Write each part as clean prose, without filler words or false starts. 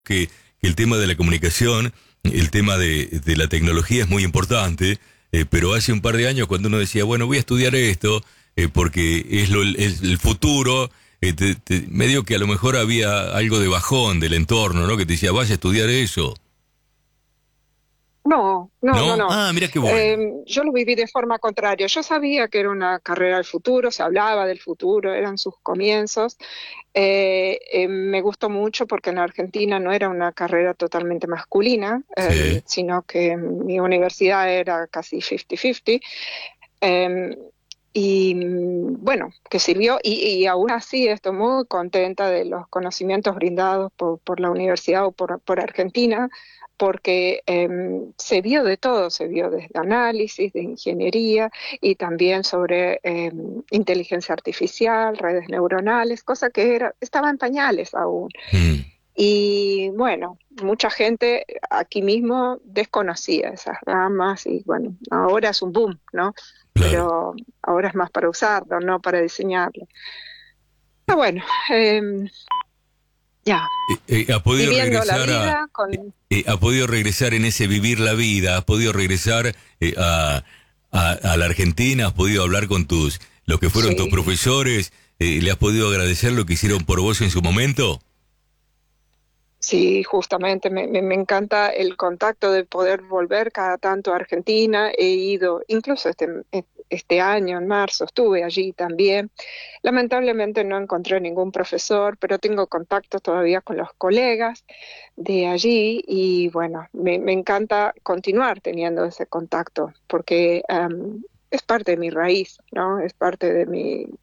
que el tema de la comunicación, el tema de la tecnología es muy importante, pero hace un par de años cuando uno decía, bueno, voy a estudiar esto, porque es el futuro, medio que a lo mejor había algo de bajón del entorno, ¿no? Que te decía, vaya a estudiar eso. No. Ah, mira qué bueno. Yo lo viví de forma contraria. Yo sabía que era una carrera del futuro, se hablaba del futuro, eran sus comienzos. Me gustó mucho porque en Argentina no era una carrera totalmente masculina, Sí, sino que mi universidad era casi 50-50. Eh, bueno, que sirvió y aún así estoy muy contenta de los conocimientos brindados por la universidad o por Argentina, porque se vio de todo, se vio desde análisis, de ingeniería y también sobre inteligencia artificial, redes neuronales, cosa que estaba en pañales aún. mm, Y bueno, mucha gente aquí mismo desconocía esas ramas y bueno, ahora es un boom, ¿no? claro. Pero ahora es más para usarlo, no para diseñarlo. Ah, bueno, eh, ya, ¿Ha podido viviendo la regresar vida con... ha podido regresar en ese vivir la vida? ¿Has podido regresar a la Argentina? ¿Has podido hablar con los que fueron tus Sí, profesores? ¿Le has podido agradecer lo que hicieron por vos en su momento? sí, justamente me encanta el contacto de poder volver cada tanto a Argentina. He ido, incluso este año, en marzo, estuve allí también. Lamentablemente no encontré ningún profesor, pero tengo contacto todavía con los colegas de allí y bueno, me encanta continuar teniendo ese contacto porque es parte de mi raíz, ¿no? Es parte de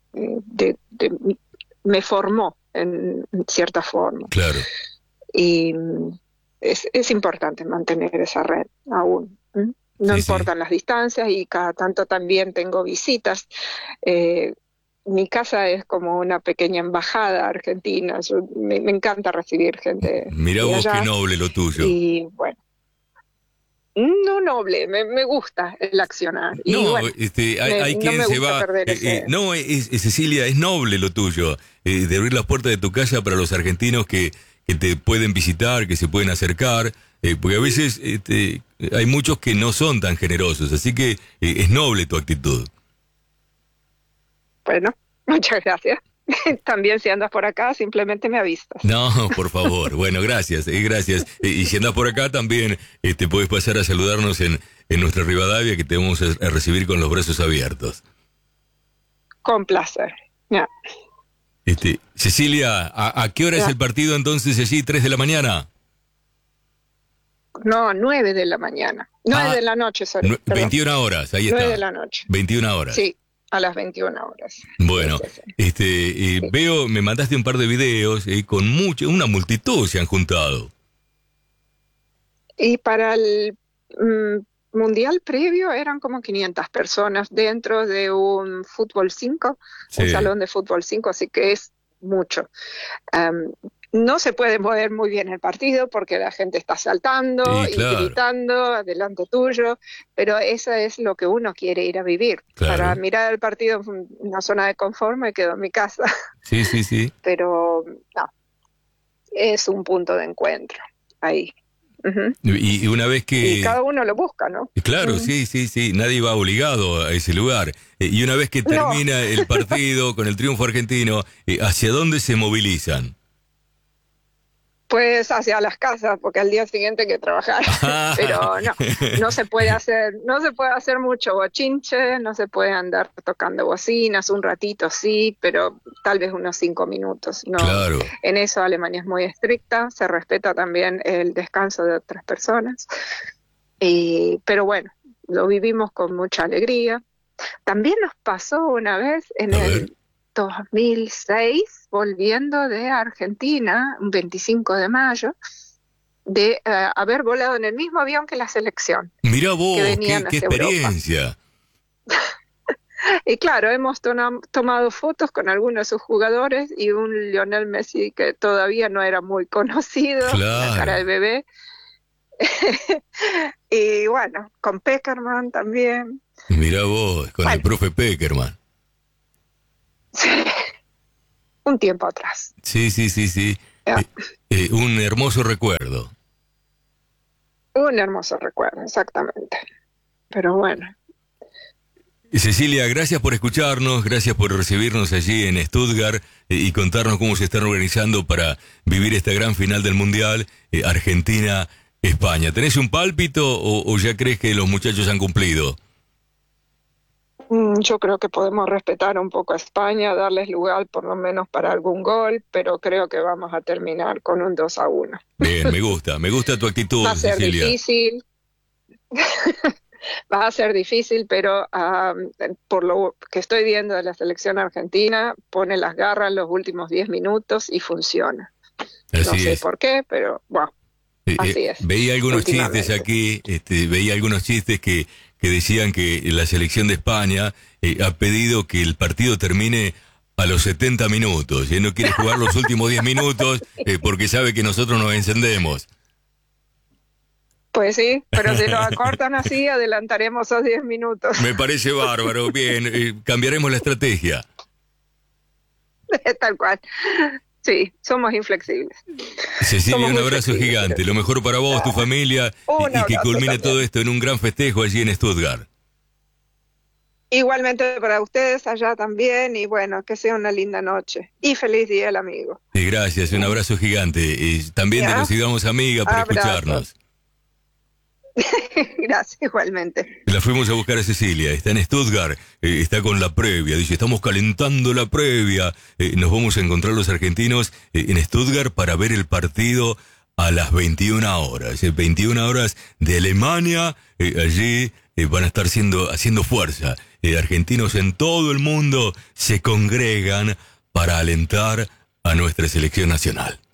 me formó en cierta forma Claro. y es importante mantener esa red aún. ¿M? No Sí, sí. importan las distancias y cada tanto también tengo visitas. Eh, Mi casa es como una pequeña embajada argentina. Me encanta recibir gente Mirá de vos qué allá noble lo tuyo. y bueno, no noble, me gusta el accionar y No, bueno, hay no quien me se gusta va. perder ese... No, Cecilia, es noble lo tuyo, de abrir las puertas de tu casa para los argentinos que te pueden visitar, que se pueden acercar, porque a veces hay muchos que no son tan generosos, así que es noble tu actitud. Bueno, muchas gracias. También si andas por acá, simplemente me avistas. No, por favor. Bueno, gracias, gracias. Y si andas por acá también, puedes pasar a saludarnos en nuestra Rivadavia, que te vamos a recibir con los brazos abiertos. Con placer. Ya, Cecilia, ¿a qué hora es ya. el partido entonces allí? ¿3 de la mañana? No, 9 de la mañana. Nueve Ah, de la noche, sorry, perdón. 21 horas, ahí 9 de está. la noche. 21 horas. Sí, a las 21 horas. Sí, Bueno, sí, sí. Sí. veo, me mandaste un par de videos, con una multitud se han juntado. Y para el mundial previo eran como 500 personas dentro de un fútbol 5, un Sí, salón de fútbol 5, así que es mucho. Am, no se puede mover muy bien el partido porque la gente está saltando y y claro, gritando delante tuyo, pero eso es lo que uno quiere ir a vivir. Para claro. mirar el partido en una zona de confort me quedo en mi casa, Sí, sí, sí. pero no, es un punto de encuentro ahí. Ujú. Y una vez Y que, cada uno lo busca, ¿no? claro, Mm. sí, sí, sí, nadie va obligado a ese lugar. Y una vez que No, termina el partido con el triunfo argentino, ¿hacia dónde se movilizan? pues hacia las casas, porque al día siguiente hay que trabajar. Pero no, no se puede hacer mucho bochinche, no se puede andar tocando bocinas, un ratito sí, pero tal vez unos 5 minutos. No, Claro. en eso Alemania es muy estricta, se respeta también el descanso de otras personas. Pero bueno, lo vivimos con mucha alegría. También nos pasó una vez en A ver. el 2006, volviendo de Argentina, un 25 de mayo, de haber volado en el mismo avión que la selección, Mirá que vos, venían qué hacia Europa. experiencia. Y claro, hemos tomado fotos con algunos de sus jugadores y un Lionel Messi que todavía no era muy conocido, una cara de Claro. bebé. Y bueno, con Peckerman también. Mirá vos, con el Bueno, profe Peckerman. un tiempo atrás. Sí, sí, sí, sí. Ya. Un hermoso recuerdo. Un hermoso recuerdo, exactamente. Pero bueno. Cecilia, gracias por escucharnos, gracias por recibirnos allí en Stuttgart y contarnos cómo se están organizando para vivir esta gran final del Mundial, Argentina-España. ¿Tenés un pálpito o ya crees que los muchachos han cumplido? Yo creo que podemos respetar un poco a España, darles lugar por lo menos para algún gol, pero creo que vamos a terminar con un 2-1. Bien, me gusta tu actitud, Va a ser Cecilia. difícil. Va a ser difícil, pero por lo que estoy viendo de la selección argentina, pone las garras los últimos 10 minutos y funciona. Así no sé es. por qué, pero bueno, así es. Veía algunos chistes últimamente. aquí, veía algunos chistes que decían que la selección de España ha pedido que el partido termine a los 70 minutos. Y no quiere jugar los últimos 10 minutos porque sabe que nosotros nos encendemos. Pues sí, pero si lo acortan así, adelantaremos a 10 minutos. Me parece bárbaro. Bien, cambiaremos la estrategia. Tal cual. Sí, somos inflexibles. Cecilia, Somos un muy abrazo flexibles, gigante. pero- Lo mejor para vos, tu familia, Un y que abrazo culmine también. todo esto en un gran festejo allí en Stuttgart. Igualmente para ustedes allá también, y bueno, que sea una linda noche. Y feliz día al amigo. Y gracias, un abrazo gigante. Y también Ya. te consideramos amiga por Abrazo. escucharnos. Gracias, igualmente. La fuimos a buscar a Cecilia, está en Stuttgart, está con la previa, dice, estamos calentando la previa. Nos vamos a encontrar los argentinos en Stuttgart para ver el partido a las 21 horas. 21 horas de Alemania, allí van a estar haciendo fuerza. Argentinos en todo el mundo se congregan para alentar a nuestra selección nacional.